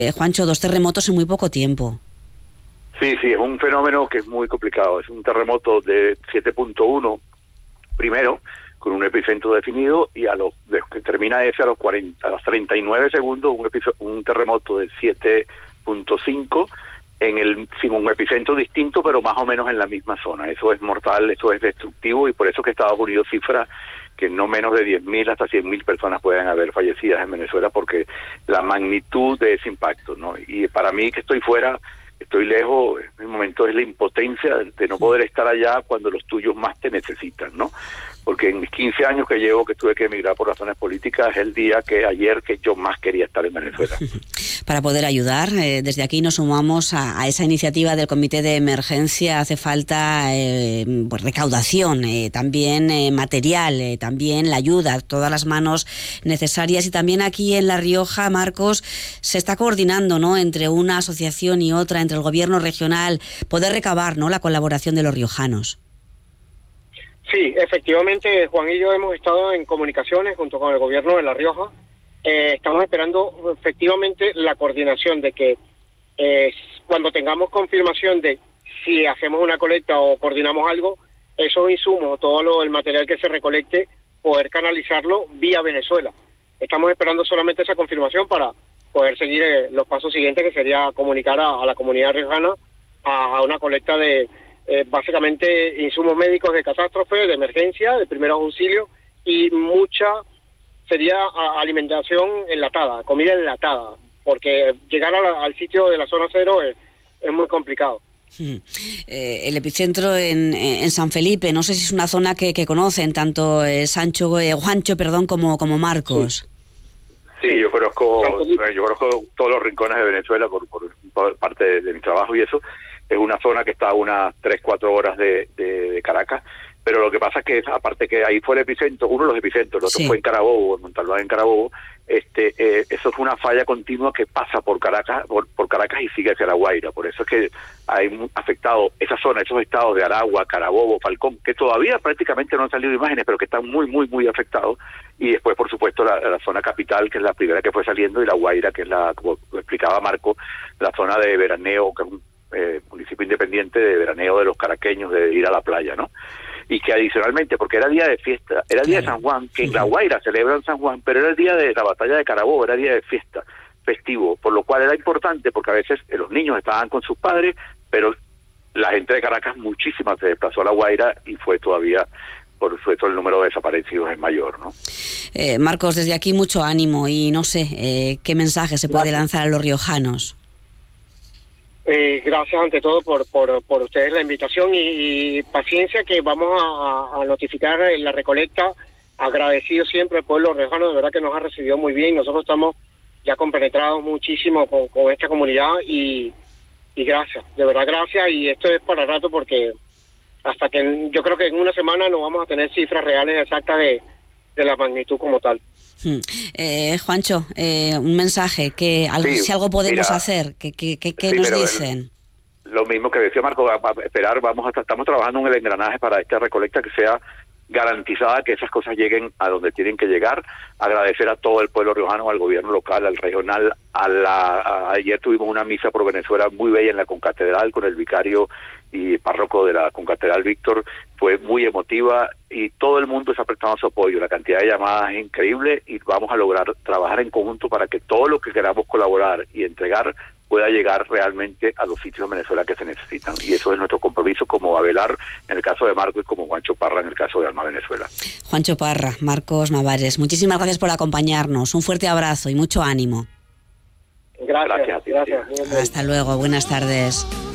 Juancho, 2 terremotos en muy poco tiempo. Sí, es un fenómeno que es muy complicado. Es un terremoto de 7.1 primero, con un epicentro definido, y que termina ese a los 39 segundos, un terremoto de 7.5 sin un epicentro distinto, pero más o menos en la misma zona. Eso es mortal, eso es destructivo, y por eso que Estados Unidos cifra que no menos de 10.000 hasta 100.000 personas pueden haber fallecidas en Venezuela, porque la magnitud de ese impacto, ¿no? Y para mí, que estoy fuera, estoy lejos, en el momento es la impotencia de no poder estar allá cuando los tuyos más te necesitan, ¿no? Porque en mis 15 años que llevo, que tuve que emigrar por razones políticas, es el día ayer que yo más quería estar en Venezuela. Para poder ayudar, desde aquí nos sumamos a esa iniciativa del Comité de Emergencia. Hace falta pues recaudación, también material, también la ayuda, todas las manos necesarias. Y también aquí en La Rioja, Marcos, se está coordinando, ¿no?, entre una asociación y otra, entre el gobierno regional, poder recabar, ¿no?, la colaboración de los riojanos. Sí, efectivamente, Juan y yo hemos estado en comunicaciones junto con el gobierno de La Rioja. Estamos esperando efectivamente la coordinación de que cuando tengamos confirmación de si hacemos una colecta o coordinamos algo, esos insumos, el material que se recolecte, poder canalizarlo vía Venezuela. Estamos esperando solamente esa confirmación para poder seguir los pasos siguientes, que sería comunicar a la comunidad riojana a una colecta de básicamente insumos médicos de catástrofe, de emergencia, de primeros auxilios, y mucha sería alimentación enlatada, comida enlatada, porque llegar al sitio de la zona cero es muy complicado. El epicentro en San Felipe, no sé si es una zona que conocen tanto Juancho, como Marcos. Sí, yo conozco todos los rincones de Venezuela por parte de mi trabajo, y eso es una zona que está a unas 3-4 horas de Caracas. Pero lo que pasa es que, aparte que ahí fue el epicentro, uno de los epicentros, el otro fue en Carabobo, en Montalbán, en Carabobo. Eso es una falla continua que pasa por Caracas y sigue hacia La Guaira. Por eso es que hay afectado esa zona, esos estados de Aragua, Carabobo, Falcón, que todavía prácticamente no han salido imágenes, pero que están muy, muy, muy afectados. Y después, por supuesto, la zona capital, que es la primera que fue saliendo, y La Guaira, que es como explicaba Marco, la zona de veraneo, que es un municipio independiente de veraneo de los caraqueños, de ir a la playa, ¿no? Y que adicionalmente, porque era día de fiesta, era día de San Juan, que en La Guaira celebran San Juan, pero era el día de la batalla de Carabobo, era día de fiesta, festivo, por lo cual era importante, porque a veces los niños estaban con sus padres, pero la gente de Caracas muchísima se desplazó a La Guaira, y fue todavía, por supuesto, el número de desaparecidos es mayor, ¿no? Marcos, desde aquí mucho ánimo, y no sé qué mensaje se puede lanzar a los riojanos. Gracias ante todo por ustedes la invitación y paciencia, que vamos a notificar la recolecta. Agradecido siempre al pueblo riojano, de verdad que nos ha recibido muy bien. Nosotros estamos ya compenetrados muchísimo con esta comunidad, y gracias, de verdad gracias. Y esto es para rato, porque hasta que yo creo que en una semana no vamos a tener cifras reales exactas de la magnitud como tal. Juancho, un mensaje, si algo podemos hacer, ¿qué nos dicen? Lo mismo que decía Marco, estamos trabajando en el engranaje para esta recolecta que sea garantizada, que esas cosas lleguen a donde tienen que llegar. Agradecer a todo el pueblo riojano, al gobierno local, al regional. Ayer tuvimos una misa por Venezuela muy bella en la concatedral con el vicario y párroco de la concatedral, Víctor. Fue muy emotiva y todo el mundo está prestando su apoyo. La cantidad de llamadas es increíble, y vamos a lograr trabajar en conjunto para que todo lo que queramos colaborar y entregar pueda llegar realmente a los sitios de Venezuela que se necesitan. Y eso es nuestro compromiso, como Abelar en el caso de Marco y como Juancho Parra en el caso de Alma Venezuela. Juancho Parra, Marcos Navares, muchísimas gracias por acompañarnos. Un fuerte abrazo y mucho ánimo. Gracias a ti. Hasta luego, buenas tardes.